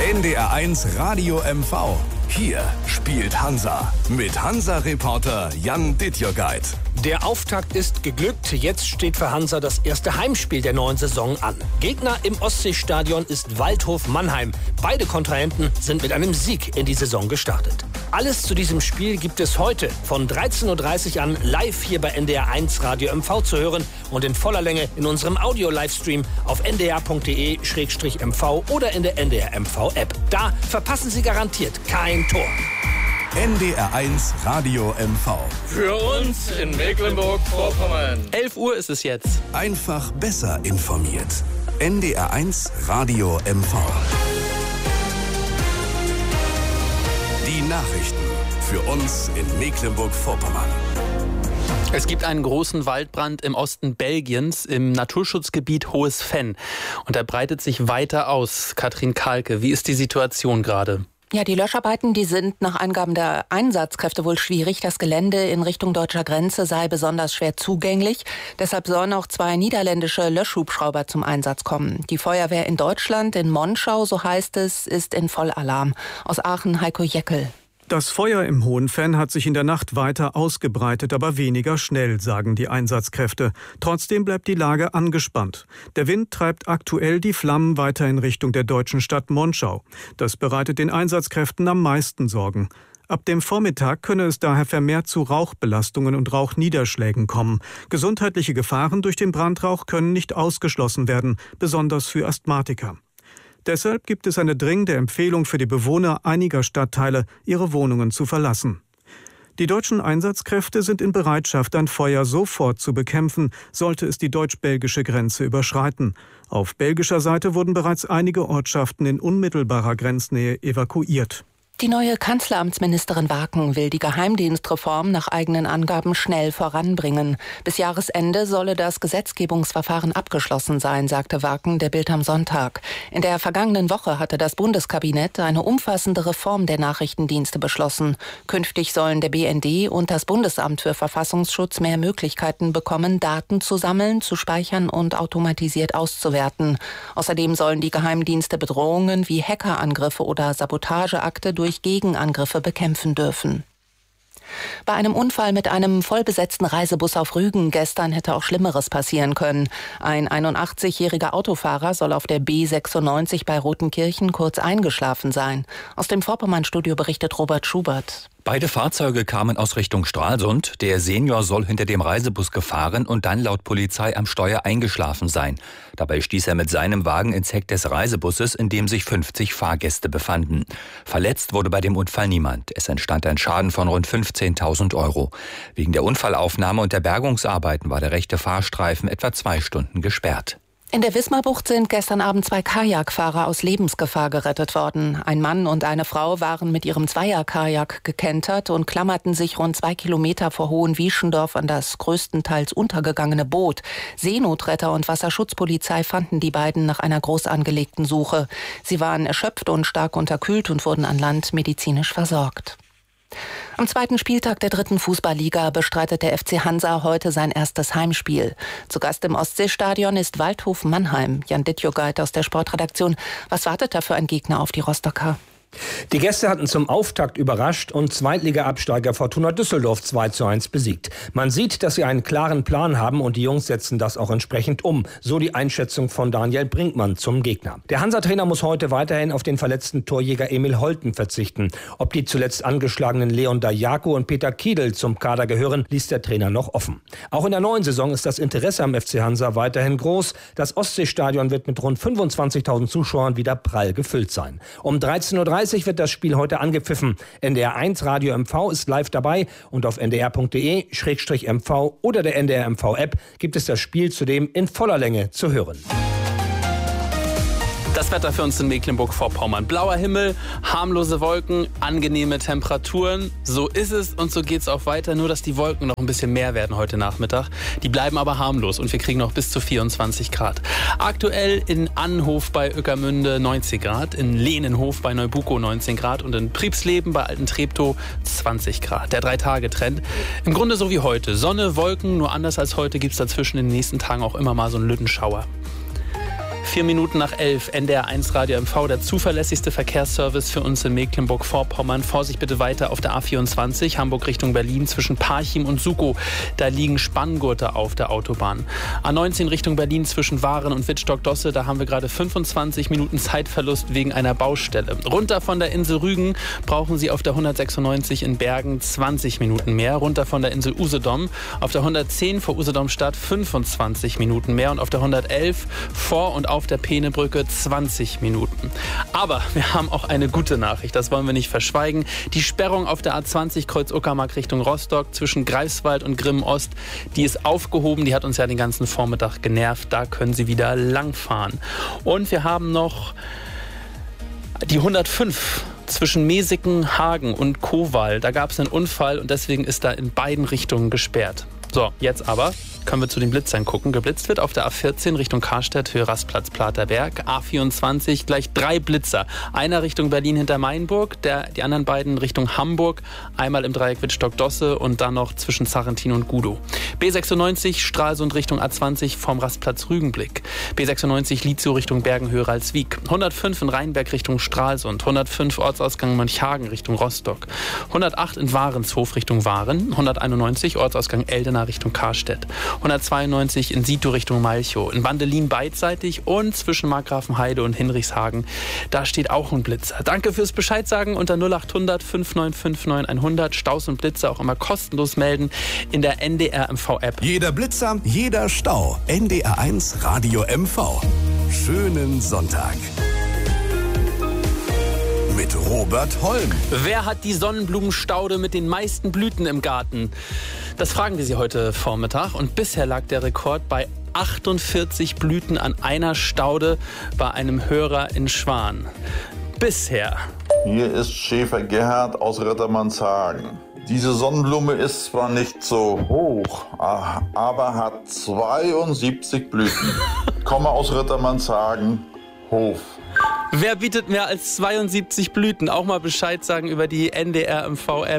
NDR1 Radio MV. Hier spielt Hansa mit Hansa-Reporter Jan Dittjogeit. Der Auftakt ist geglückt. Jetzt steht für Hansa das erste Heimspiel der neuen Saison an. Gegner im Ostseestadion ist Waldhof Mannheim. Beide Kontrahenten sind mit einem Sieg in die Saison gestartet. Alles zu diesem Spiel gibt es heute von 13.30 Uhr an live hier bei NDR1 Radio MV zu hören und in voller Länge in unserem Audio-Livestream auf ndr.de/mv oder in der NDR MV-App. Da verpassen Sie garantiert kein Tor. NDR1 Radio MV. Für uns in Mecklenburg-Vorpommern. 11 Uhr ist es jetzt. Einfach besser informiert. NDR1 Radio MV. Die Nachrichten für uns in Mecklenburg-Vorpommern. Es gibt einen großen Waldbrand im Osten Belgiens im Naturschutzgebiet Hohes Venn. Und er breitet sich weiter aus. Katrin Kahlke, wie ist die Situation gerade? Ja, die Löscharbeiten, die sind nach Angaben der Einsatzkräfte wohl schwierig. Das Gelände in Richtung deutscher Grenze sei besonders schwer zugänglich. Deshalb sollen auch 2 niederländische Löschhubschrauber zum Einsatz kommen. Die Feuerwehr in Deutschland, in Monschau, so heißt es, ist in Vollalarm. Aus Aachen, Heiko Jeckel. Das Feuer im Hohen Venn hat sich in der Nacht weiter ausgebreitet, aber weniger schnell, sagen die Einsatzkräfte. Trotzdem bleibt die Lage angespannt. Der Wind treibt aktuell die Flammen weiter in Richtung der deutschen Stadt Monschau. Das bereitet den Einsatzkräften am meisten Sorgen. Ab dem Vormittag könne es daher vermehrt zu Rauchbelastungen und Rauchniederschlägen kommen. Gesundheitliche Gefahren durch den Brandrauch können nicht ausgeschlossen werden, besonders für Asthmatiker. Deshalb gibt es eine dringende Empfehlung für die Bewohner einiger Stadtteile, ihre Wohnungen zu verlassen. Die deutschen Einsatzkräfte sind in Bereitschaft, ein Feuer sofort zu bekämpfen, sollte es die deutsch-belgische Grenze überschreiten. Auf belgischer Seite wurden bereits einige Ortschaften in unmittelbarer Grenznähe evakuiert. Die neue Kanzleramtsministerin Waken will die Geheimdienstreform nach eigenen Angaben schnell voranbringen. Bis Jahresende solle das Gesetzgebungsverfahren abgeschlossen sein, sagte Waken der Bild am Sonntag. In der vergangenen Woche hatte das Bundeskabinett eine umfassende Reform der Nachrichtendienste beschlossen. Künftig sollen der BND und das Bundesamt für Verfassungsschutz mehr Möglichkeiten bekommen, Daten zu sammeln, zu speichern und automatisiert auszuwerten. Außerdem sollen die Geheimdienste Bedrohungen wie Hackerangriffe oder Sabotageakte durch Gegenangriffe bekämpfen dürfen. Bei einem Unfall mit einem vollbesetzten Reisebus auf Rügen gestern hätte auch Schlimmeres passieren können. Ein 81-jähriger Autofahrer soll auf der B96 bei Rotenkirchen kurz eingeschlafen sein. Aus dem Vorpommern-Studio berichtet Robert Schubert. Beide Fahrzeuge kamen aus Richtung Stralsund. Der Senior soll hinter dem Reisebus gefahren und dann laut Polizei am Steuer eingeschlafen sein. Dabei stieß er mit seinem Wagen ins Heck des Reisebusses, in dem sich 50 Fahrgäste befanden. Verletzt wurde bei dem Unfall niemand. Es entstand ein Schaden von rund 15.000 €. Wegen der Unfallaufnahme und der Bergungsarbeiten war der rechte Fahrstreifen etwa 2 Stunden gesperrt. In der Wismarbucht sind gestern Abend 2 Kajakfahrer aus Lebensgefahr gerettet worden. Ein Mann und eine Frau waren mit ihrem Zweierkajak gekentert und klammerten sich rund 2 Kilometer vor Hohenwieschendorf an das größtenteils untergegangene Boot. Seenotretter und Wasserschutzpolizei fanden die beiden nach einer groß angelegten Suche. Sie waren erschöpft und stark unterkühlt und wurden an Land medizinisch versorgt. Am 2. Spieltag der 3. Fußballliga bestreitet der FC Hansa heute sein erstes Heimspiel. Zu Gast im Ostseestadion ist Waldhof Mannheim. Jan Dittjogeit aus der Sportredaktion. Was wartet da für ein Gegner auf die Rostocker? Die Gäste hatten zum Auftakt überrascht und Zweitliga-Absteiger Fortuna Düsseldorf 2:1 besiegt. Man sieht, dass sie einen klaren Plan haben und die Jungs setzen das auch entsprechend um. So die Einschätzung von Daniel Brinkmann zum Gegner. Der Hansa-Trainer muss heute weiterhin auf den verletzten Torjäger Emil Holten verzichten. Ob die zuletzt angeschlagenen Leon Dajako und Peter Kiedl zum Kader gehören, ließ der Trainer noch offen. Auch in der neuen Saison ist das Interesse am FC Hansa weiterhin groß. Das Ostseestadion wird mit rund 25.000 Zuschauern wieder prall gefüllt sein. Um 13:30 Uhr wird das Spiel heute angepfiffen. NDR1 Radio MV ist live dabei und auf ndr.de/mv oder der NDR MV-App gibt es das Spiel zudem in voller Länge zu hören. Das Wetter für uns in Mecklenburg-Vorpommern. Blauer Himmel, harmlose Wolken, angenehme Temperaturen. So ist es und so geht es auch weiter. Nur, dass die Wolken noch ein bisschen mehr werden heute Nachmittag. Die bleiben aber harmlos und wir kriegen noch bis zu 24 Grad. Aktuell in Annhof bei Ueckermünde 19 Grad, in Lehnenhof bei Neubukow 19 Grad und in Priebsleben bei Alten-Treptow 20 Grad. Der 3-Tage-Trend. Im Grunde so wie heute. Sonne, Wolken, nur anders als heute gibt es dazwischen in den nächsten Tagen auch immer mal so einen Lüttenschauer. 4 Minuten nach 11, NDR 1 Radio MV, der zuverlässigste Verkehrsservice für uns in Mecklenburg-Vorpommern. Vorsicht bitte weiter auf der A24, Hamburg Richtung Berlin, zwischen Parchim und Sukow. Da liegen Spanngurte auf der Autobahn. A19 Richtung Berlin, zwischen Waren und Wittstock-Dosse, da haben wir gerade 25 Minuten Zeitverlust wegen einer Baustelle. Runter von der Insel Rügen brauchen Sie auf der 196 in Bergen 20 Minuten mehr. Runter von der Insel Usedom auf der 110 vor Usedomstadt 25 Minuten mehr und auf der 111 vor und auf der Peenebrücke 20 Minuten. Aber wir haben auch eine gute Nachricht, das wollen wir nicht verschweigen. Die Sperrung auf der A20 Kreuz Uckermark Richtung Rostock zwischen Greifswald und Grimmen-Ost, die ist aufgehoben, die hat uns ja den ganzen Vormittag genervt. Da können Sie wieder langfahren. Und wir haben noch die 105 zwischen Mesiken, Hagen und Kowal. Da gab es einen Unfall und deswegen ist da in beiden Richtungen gesperrt. So, jetzt aber können wir zu den Blitzern gucken. Geblitzt wird auf der A14 Richtung Karstedt, Höhe Rastplatz Platerberg. A24 gleich 3 Blitzer. Einer Richtung Berlin hinter Mainburg, die anderen beiden Richtung Hamburg. Einmal im Dreieck Wittstock-Dosse und dann noch zwischen Sarrentin und Gudow. B96 Stralsund Richtung A20 vom Rastplatz Rügenblick. B96 Lietzow Richtung Bergen-Höhe Ralswiek. 105 in Rheinberg Richtung Stralsund. 105 Ortsausgang Mönchhagen Richtung Rostock. 108 in Warenshof Richtung Waren. 191 Ortsausgang Eldena Richtung Karstedt. 192 in Sito Richtung Malchow, in Wandelin beidseitig und zwischen Markgrafenheide und Hinrichshagen. Da steht auch ein Blitzer. Danke fürs Bescheid sagen unter 0800 5959 100. Staus und Blitzer auch immer kostenlos melden in der NDR MV App. Jeder Blitzer, jeder Stau. NDR 1 Radio MV. Schönen Sonntag. Mit Robert Holm. Wer hat die Sonnenblumenstaude mit den meisten Blüten im Garten? Das fragen wir Sie heute Vormittag. Und bisher lag der Rekord bei 48 Blüten an einer Staude bei einem Hörer in Schwan. Bisher. Hier ist Schäfer Gerhard aus Rittermannshagen. Diese Sonnenblume ist zwar nicht so hoch, aber hat 72 Blüten. Komme aus Rittermannshagen, Hof. Wer bietet mehr als 72 Blüten? Auch mal Bescheid sagen über die NDR MV App.